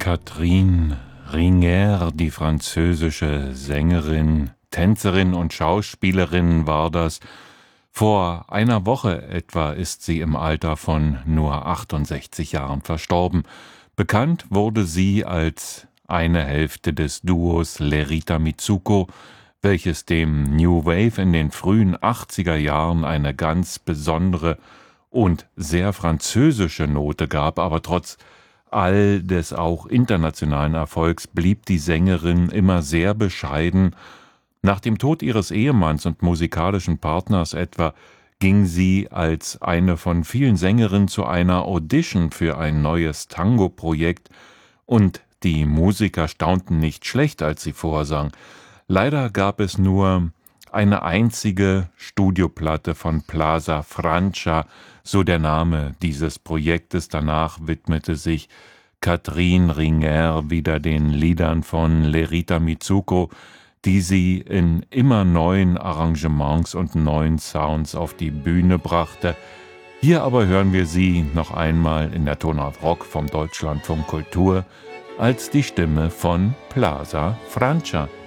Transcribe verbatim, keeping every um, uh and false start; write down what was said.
Catherine Ringer, die französische Sängerin, Tänzerin und Schauspielerin war das. Vor einer Woche etwa ist sie im Alter von nur achtundsechzig Jahren verstorben. Bekannt wurde sie als eine Hälfte des Duos Lerita Mitsuko, welches dem New Wave in den frühen achtziger Jahren eine ganz besondere und sehr französische Note gab, aber trotz all des auch internationalen Erfolgs blieb die Sängerin immer sehr bescheiden. Nach dem Tod ihres Ehemanns und musikalischen Partners etwa ging sie als eine von vielen Sängerinnen zu einer Audition für ein neues Tango-Projekt und die Musiker staunten nicht schlecht, als sie vorsang. Leider gab es nur eine einzige Studioplatte von Plaza Francia, so der Name dieses Projektes. Danach widmete sich Catherine Ringer wieder den Liedern von Lerita Mitsuko, die sie in immer neuen Arrangements und neuen Sounds auf die Bühne brachte. Hier aber hören wir sie noch einmal in der Tonart Rock vom Deutschlandfunk Kultur als die Stimme von Plaza Francia.